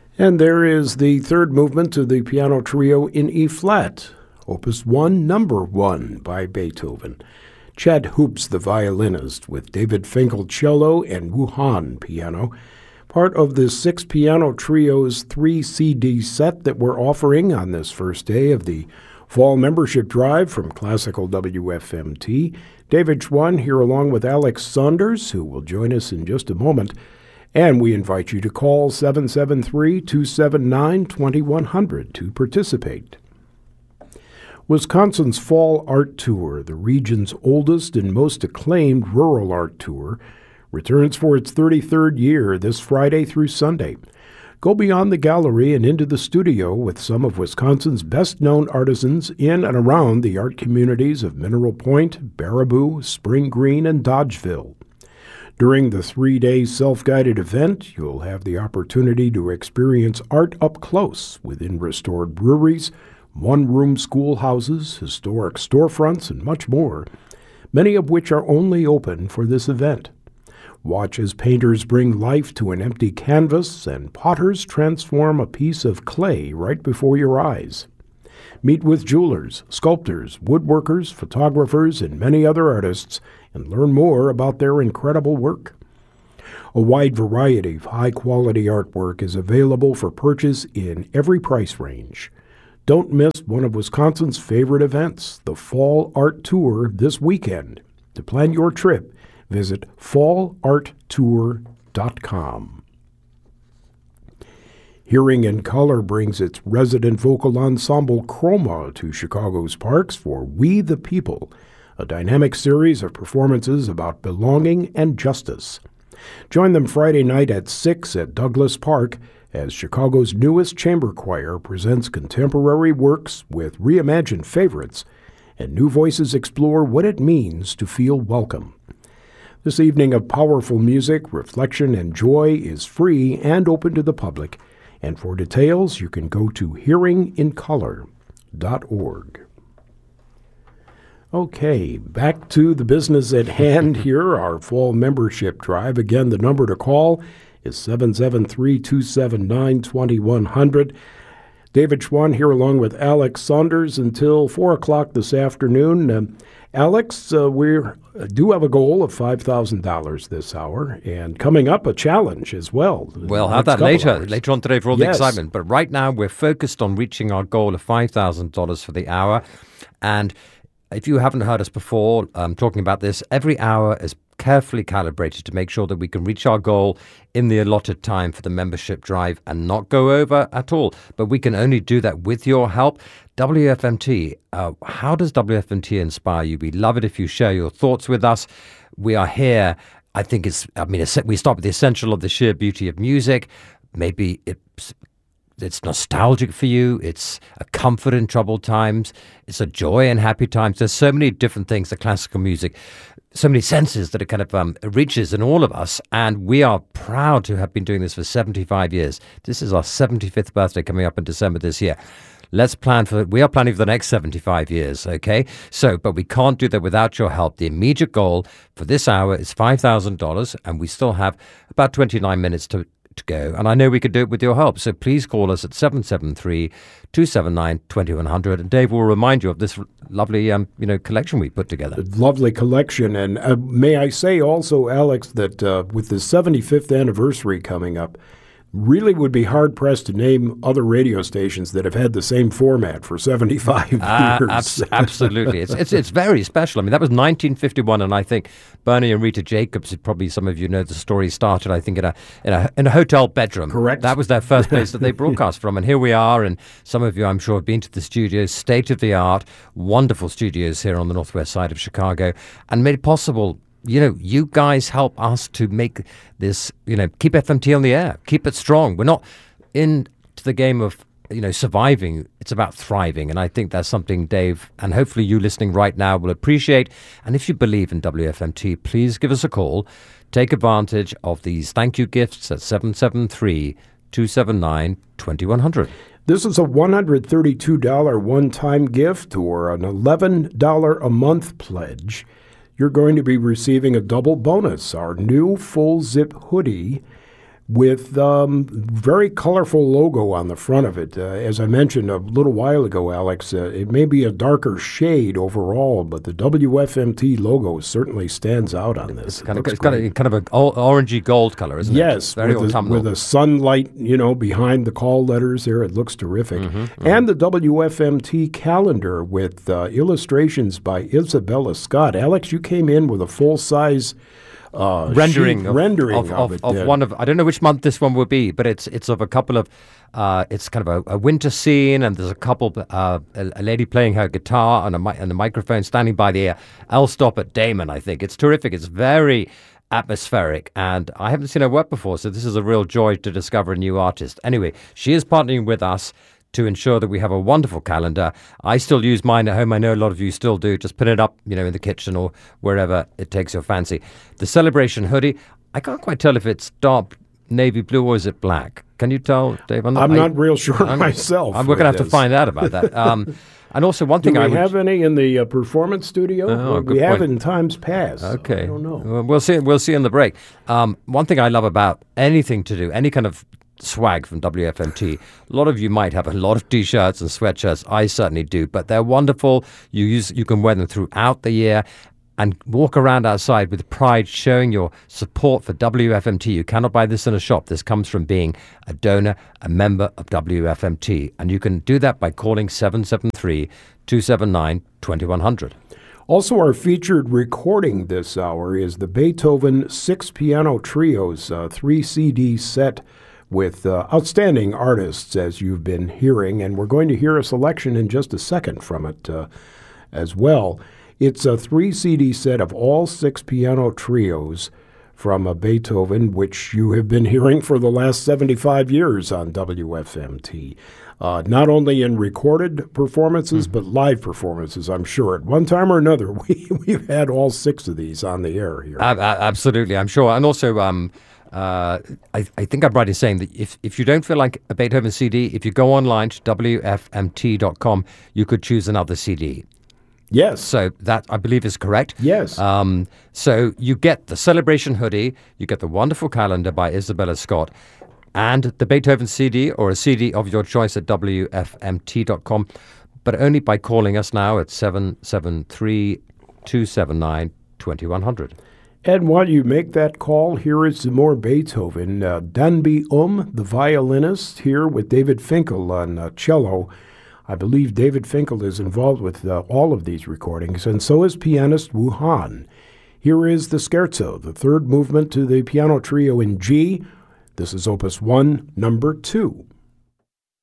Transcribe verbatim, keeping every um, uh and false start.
And there is the third movement of the piano trio in E-flat, Opus one, Number one by Beethoven. Chad Hoops, the violinist, with David Finkel cello and Wu Han piano, part of the Six Piano Trio's three C D set that we're offering on this first day of the Fall Membership Drive from Classical W F M T. David Schwann here along with Alex Saunders, who will join us in just a moment. And we invite you to call seven seven three, two seven nine, two one zero zero to participate. Wisconsin's Fall Art Tour, the region's oldest and most acclaimed rural art tour, returns for its thirty-third year this Friday through Sunday. Go beyond the gallery and into the studio with some of Wisconsin's best-known artisans in and around the art communities of Mineral Point, Baraboo, Spring Green, and Dodgeville. During the three-day self-guided event, you'll have the opportunity to experience art up close within restored breweries, one-room schoolhouses, historic storefronts, and much more, many of which are only open for this event. Watch as painters bring life to an empty canvas and potters transform a piece of clay right before your eyes. Meet with jewelers, sculptors, woodworkers, photographers, and many other artists and learn more about their incredible work. A wide variety of high-quality artwork is available for purchase in every price range. Don't miss one of Wisconsin's favorite events, the Fall Art Tour, this weekend. To plan your trip, visit fall art tour dot com. Hearing in Color brings its resident vocal ensemble Chroma to Chicago's parks for We the People, a dynamic series of performances about belonging and justice. Join them Friday night at six at Douglas Park as Chicago's newest chamber choir presents contemporary works with reimagined favorites, and new voices explore what it means to feel welcome. This evening of powerful music, reflection, and joy is free and open to the public, and for details you can go to hearing in color dot org. Okay, back to the business at hand here, our fall membership drive. Again, the number to call is seven seven three, two seven nine, two one zero zero. David Schwann here along with Alex Saunders until four o'clock this afternoon. Um, Alex, uh, we do have a goal of five thousand dollars this hour, and coming up a challenge as well. We'll have that later, later on today for all the yes. excitement. But right now we're focused on reaching our goal of five thousand dollars for the hour. And if you haven't heard us before um, talking about this, every hour is carefully calibrated to make sure that we can reach our goal in the allotted time for the membership drive and not go over at all. But we can only do that with your help. W F M T, uh, how does W F M T inspire you? We love it if you share your thoughts with us. We are here. I think it's, I mean, we start with the essential of the sheer beauty of music. Maybe it's It's nostalgic for you. It's a comfort in troubled times. It's a joy in happy times. There's so many different things that classical music, so many senses that it kind of um, reaches in all of us. And we are proud to have been doing this for seventy-five years. This is our seventy-fifth birthday coming up in December this year. Let's plan for, we are planning for the next seventy-five years, okay? So, but we can't do that without your help. The immediate goal for this hour is five thousand dollars, and we still have about twenty-nine minutes to to go, and I know we could do it with your help, so please call us at seven seven three, two seven nine, two one zero zero, and Dave will remind you of this lovely um, you know, collection we put together. Lovely collection, and uh, may I say also, Alex, that uh, with the seventy-fifth anniversary coming up, really would be hard-pressed to name other radio stations that have had the same format for seventy-five uh, years. Abs- absolutely. It's, it's it's very special. I mean, that was nineteen fifty-one, and I think Bernie and Rita Jacobs, probably some of you know the story, started, I think, in a in a, in a hotel bedroom. Correct. That was their first place that they broadcast from, and here we are, and some of you, I'm sure, have been to the studios, state-of-the-art, wonderful studios here on the northwest side of Chicago, and made it possible. You know, you guys help us to make this, you know, keep F M T on the air, keep it strong. We're not into the game of, you know, surviving. It's about thriving. And I think that's something Dave, and hopefully you listening right now, will appreciate. And if you believe in W F M T, please give us a call. Take advantage of these thank you gifts at seven seven three, two seven nine, two one zero zero. This is a one hundred thirty-two dollars one-time gift or an eleven dollars a month pledge. You're going to be receiving a double bonus, our new full zip hoodie with um, very colorful logo on the front of it. Uh, as I mentioned a little while ago, Alex, uh, it may be a darker shade overall, but the W F M T logo certainly stands out on this. It's, it kind, of, it's kind, of, kind of an orangey gold color, isn't yes, it? Yes, very with, a, with a sunlight, you know, behind the call letters there. It looks terrific. Mm-hmm, mm-hmm. And the W F M T calendar with uh, illustrations by Isabella Scott. Alex, you came in with a full-size Uh, rendering of, rendering of, of, of, it, of uh, one of I don't know which month this one will be, but it's it's of a couple of uh, it's kind of a, a winter scene, and there's a couple uh, a, a lady playing her guitar and a mi- and a microphone standing by the L stop at Damon. I think it's terrific. It's very atmospheric, and I haven't seen her work before, so this is a real joy to discover a new artist. Anyway, she is partnering with us to ensure that we have a wonderful calendar. I still use mine at home. I know a lot of you still do. Just put it up, you know, in the kitchen or wherever it takes your fancy. The Celebration hoodie, I can't quite tell if it's dark navy blue or is it black. Can you tell, Dave? I'm not, I'm not I, real sure I'm, myself. I'm, we're going to have to find out about that. Um, and also one thing do we I would, have any in the uh, performance studio? Oh, we have in times past. Okay. I don't know. Well, we'll see. We'll see in the break. Um, one thing I love about anything to do, any kind of swag from W F M T. A lot of you might have a lot of T-shirts and sweatshirts. I certainly do, but they're wonderful. You use, you can wear them throughout the year and walk around outside with pride, showing your support for W F M T. You cannot buy this in a shop. This comes from being a donor, a member of W F M T, and you can do that by calling seven seven three, two seven nine, two one zero zero. Also, our featured recording this hour is the Beethoven Six Piano Trios uh, three C D set with uh, outstanding artists, as you've been hearing, and we're going to hear a selection in just a second from it uh, as well. It's a three C D set of all six piano trios from uh, Beethoven, which you have been hearing for the last seventy-five years on W F M T. Uh, not only in recorded performances, mm-hmm. but live performances, I'm sure. At one time or another, we, we've had all six of these on the air here. Uh, absolutely, I'm sure. And also, um, Uh, I, I think I'm right in saying that if, if you don't feel like a Beethoven C D, if you go online to W F M T dot com, you could choose another C D. Yes. So that, I believe, is correct. Yes. Um, so you get the Celebration hoodie, you get the wonderful calendar by Isabella Scott, and the Beethoven C D or a C D of your choice at W F M T dot com, but only by calling us now at seven seven three, two seven nine, two one zero zero. And while you make that call, here is some more Beethoven. Uh, Danby Um, the violinist, here with David Finkel on uh, cello. I believe David Finkel is involved with uh, all of these recordings, and so is pianist Wu Han. Here is the Scherzo, the third movement to the piano trio in G. This is Opus one, number two.